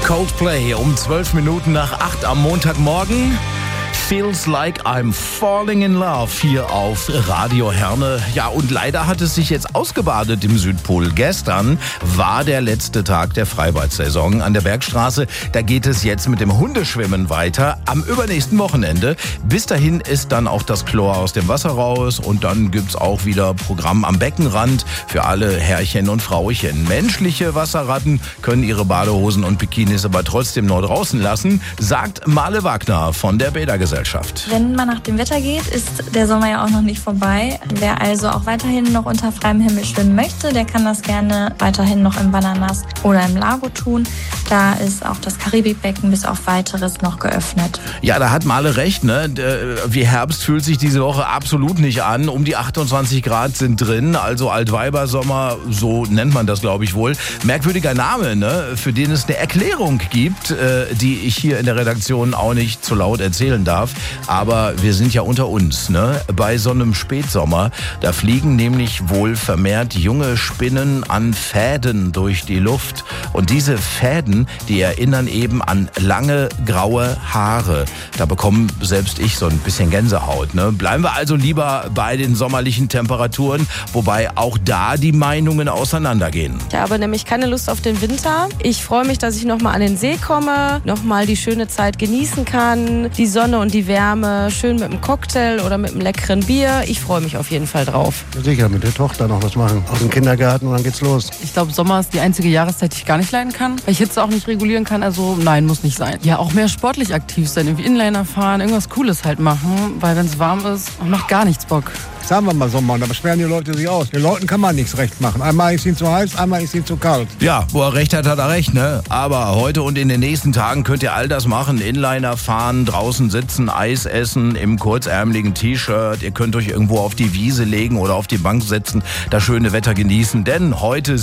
Coldplay um 12 Minuten nach 8 am Montagmorgen. Feels like I'm falling in love hier auf Radio Herne. Ja, und leider hat es sich jetzt ausgebadet im Südpol. Gestern war der letzte Tag der Freibad-Saison an der Bergstraße. Da geht es jetzt mit dem Hundeschwimmen weiter am übernächsten Wochenende. Bis dahin ist dann auch das Chlor aus dem Wasser raus und dann gibt's auch wieder Programm am Beckenrand für alle Herrchen und Frauchen. Menschliche Wasserratten können ihre Badehosen und Bikinis aber trotzdem noch draußen lassen, sagt Male Wagner von der Bädergesellschaft. Wenn man nach dem Wetter geht, ist der Sommer ja auch noch nicht vorbei. Wer also auch weiterhin noch unter freiem Himmel schwimmen möchte, der kann das gerne weiterhin noch im Bananas oder im Lago tun. Da ist auch das Karibikbecken bis auf Weiteres noch geöffnet. Ja, da hat Male recht, ne? Wie Herbst fühlt sich diese Woche absolut nicht an. Um die 28 Grad sind drin, also Altweibersommer, so nennt man das, glaube ich wohl. Merkwürdiger Name, ne? Für den es eine Erklärung gibt, die ich hier in der Redaktion auch nicht zu laut erzählen darf. Aber wir sind ja unter uns, ne? Bei so einem Spätsommer, da fliegen nämlich wohl vermehrt junge Spinnen an Fäden durch die Luft. Und diese Fäden, die erinnern eben an lange graue Haare. Da bekomme selbst ich so ein bisschen Gänsehaut, ne? Bleiben wir also lieber bei den sommerlichen Temperaturen, wobei auch da die Meinungen auseinandergehen. Ich habe nämlich keine Lust auf den Winter. Ich freue mich, dass ich nochmal an den See komme, nochmal die schöne Zeit genießen kann, die Sonne und die Wärme, schön mit einem Cocktail oder mit einem leckeren Bier. Ich freue mich auf jeden Fall drauf. Ja, sicher, mit der Tochter noch was machen. Aus dem Kindergarten und dann geht's los. Ich glaube, Sommer ist die einzige Jahreszeit, die ich gar nicht leiden kann, weil ich Hitze auch nicht regulieren kann. Also nein, muss nicht sein. Ja, auch mehr sportlich aktiv sein, irgendwie Inliner fahren, irgendwas Cooles halt machen, weil wenn es warm ist, macht gar nichts Bock. Sagen wir mal Sommer, da beschweren die Leute sich aus. Den Leuten kann man nichts recht machen. Einmal ist ihnen zu heiß, einmal ist ihnen zu kalt. Ja, wo er recht hat, hat er recht, ne? Aber heute und in den nächsten Tagen könnt ihr all das machen. Inliner fahren, draußen sitzen, Eis essen, im kurzärmeligen T-Shirt. Ihr könnt euch irgendwo auf die Wiese legen oder auf die Bank setzen, das schöne Wetter genießen. Denn heute